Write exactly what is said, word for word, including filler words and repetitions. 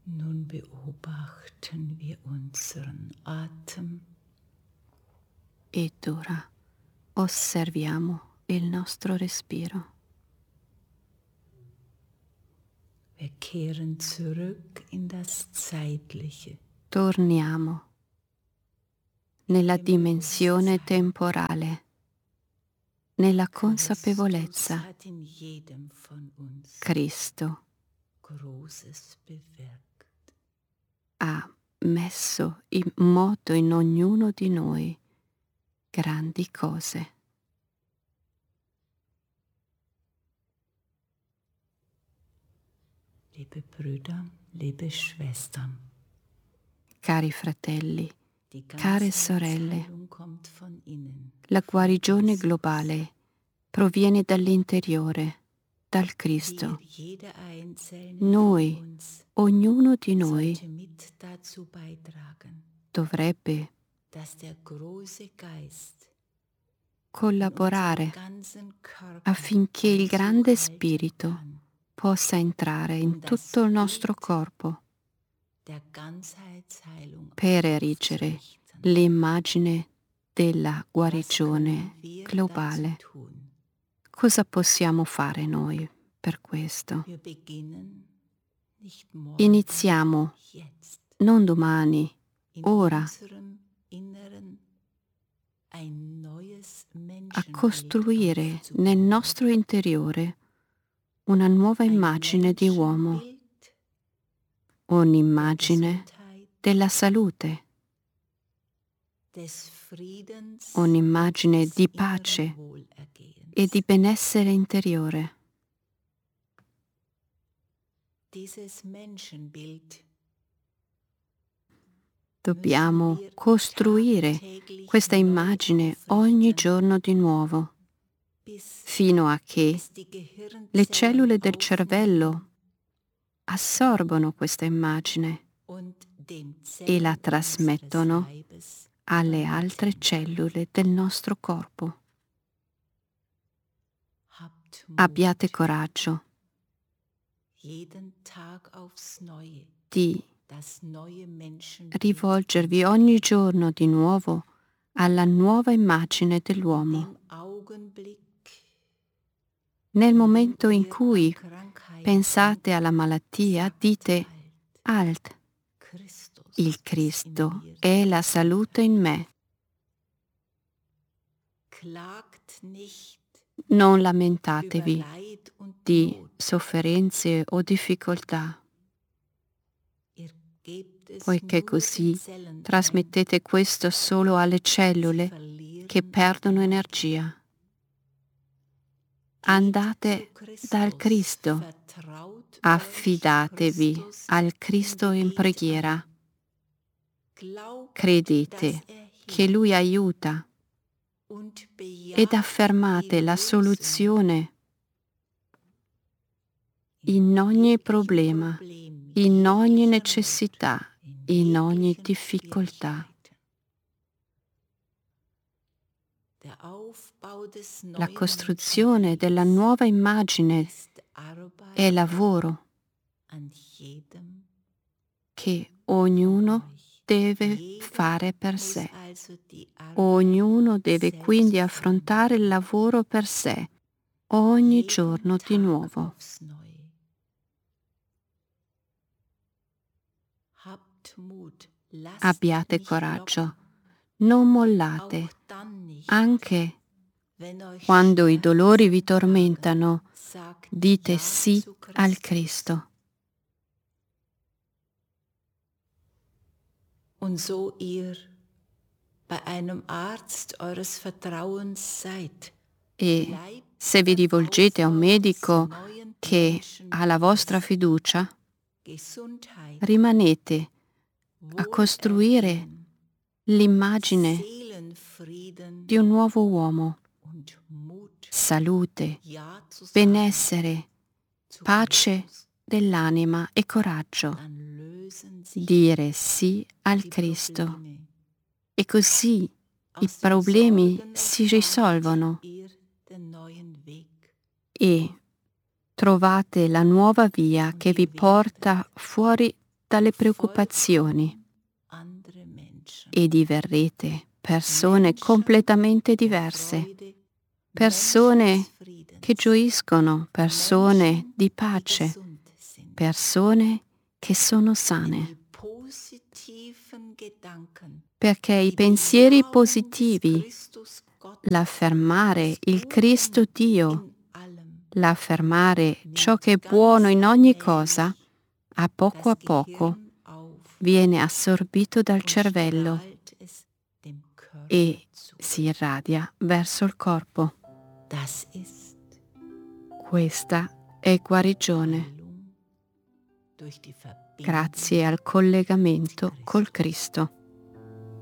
Nun beobachten wir unseren Atem. Ed ora osserviamo il nostro respiro. Wir kehren zurück in das Zeitliche. Torniamo nella dimensione temporale, nella consapevolezza. Christus hat in jedem von uns Cristo Großes bewirkt. ha messo in moto in ognuno di noi grandi cose. Liebe Brüder, liebe Schwestern, Cari fratelli, die care ganze sorelle, Heilung kommt von innen. la guarigione globale proviene dall'interiore, dal Cristo. Wir, jeder Einzelne Noi, von uns, ognuno di noi, sollte mit dazu beitragen, dovrebbe dass der große Geist collaborare ganzen Körper affinché il grande Einzug halten spirito kann, possa entrare in tutto il nostro corpo der Ganzheitsheilung per erigere aufzurichten. l'immagine della Was guarigione können wir globale. dazu tun? Cosa possiamo fare noi per questo? Wir beginnen nicht morgen, Iniziamo jetzt, non domani, in ora, unserem Inneren ein neues a Menschenbild costruire aufzubauen. nel nostro interiore una nuova Ein immagine di uomo, Menschenbild un'immagine der Gesundheit, della salute, des Friedens un'immagine und des di inneren pace Wohlergehens. e di benessere interiore. Dieses Menschenbild Dobbiamo costruire questa immagine ogni giorno di nuovo, fino a che le cellule del cervello assorbono questa immagine e la trasmettono alle altre cellule del nostro corpo. Abbiate coraggio di rivolgervi ogni giorno di nuovo alla nuova immagine dell'uomo. Nel momento in cui pensate alla malattia, dite alt, il Cristo è la salute in me. Non lamentatevi di sofferenze o difficoltà, poiché così trasmettete questo solo alle cellule che perdono energia. Andate dal Cristo, affidatevi al Cristo in preghiera, credete che Lui aiuta ed affermate la soluzione in ogni problema, in ogni necessità, in ogni difficoltà. La costruzione della nuova immagine è lavoro che ognuno deve fare per sé. Ognuno deve quindi affrontare il lavoro per sé ogni giorno di nuovo. Abbiate coraggio, non mollate, anche quando i dolori vi tormentano, dite sì al Cristo. Und so ihr bei einem Arzt eures Vertrauens seid, E se vi rivolgete a un medico che ha la vostra fiducia, rimanete a costruire l'immagine di un nuovo uomo. Salute, benessere, pace dell'anima e coraggio. Dire sì al Cristo. E così i problemi si risolvono e trovate la nuova via che vi porta fuori dalle preoccupazioni e diverrete persone completamente diverse, persone che gioiscono, persone di pace, persone che sono sane. Perché i pensieri positivi, l'affermare il Cristo Dio, l'affermare ciò che è buono in ogni cosa, a poco a poco viene assorbito dal cervello e si irradia verso il corpo. Questa è guarigione grazie al collegamento col Cristo.